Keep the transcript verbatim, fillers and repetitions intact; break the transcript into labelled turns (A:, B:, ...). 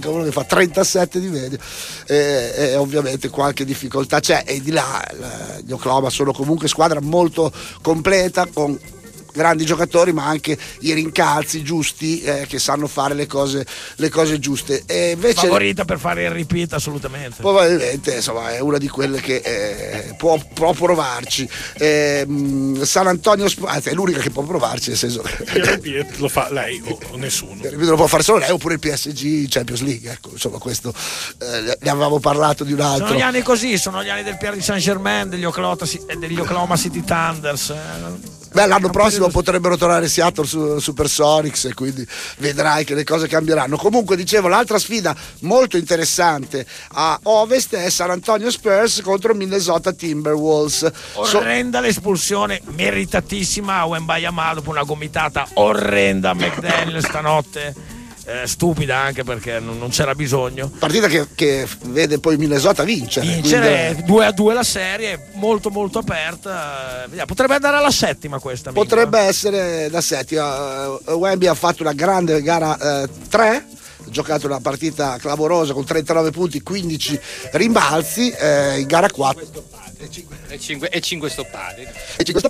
A: uno che fa trentasette di media, e, e ovviamente qualche difficoltà c'è, e di là gli Oklahoma sono comunque squadra molto completa, con grandi giocatori ma anche i rincalzi giusti, eh, che sanno fare le cose, le cose giuste, e invece
B: favorita per fare il repeat assolutamente,
A: probabilmente insomma è una di quelle che eh, può, può provarci. eh, San Antonio, anzi è l'unica che può provarci, nel senso
C: il repeat lo fa lei o, o nessuno, il
A: repeat lo può fare solo lei oppure il P S G Champions League, ecco, insomma questo eh, ne avevamo parlato di un altro.
B: Sono gli anni così, sono gli anni del Paris Saint-Germain, degli Oklahoma, degli Oklahoma City Thunders. eh.
A: Beh, l'anno prossimo potrebbero tornare Seattle su Supersonics, e quindi vedrai che le cose cambieranno. Comunque, dicevo, l'altra sfida molto interessante a Ovest è San Antonio Spurs contro Minnesota Timberwolves.
B: Orrenda so- l'espulsione meritatissima a Wembanyama dopo una gomitata orrenda a McDaniel stanotte. Eh, stupida anche perché non, non c'era bisogno.
A: Partita che, che vede poi Minnesota vincere.
B: Vincere
A: quindi
B: due a due la serie, molto molto aperta. Vediamo, potrebbe andare alla settima questa.
A: Potrebbe
B: amico.
A: essere da settima. Uh, Wemby ha fatto una grande gara uh, tre. Ha giocato una partita clamorosa con trentanove punti, quindici rimbalzi, eh, in gara quattro
D: e cinque stoppate
A: e cinque stoppate